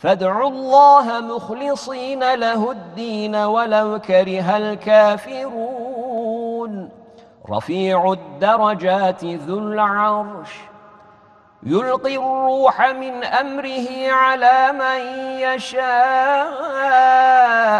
فادعوا الله مخلصين له الدين ولو كره الكافرون رفيع الدرجات ذو العرش يلقي الروح من أمره على من يشاء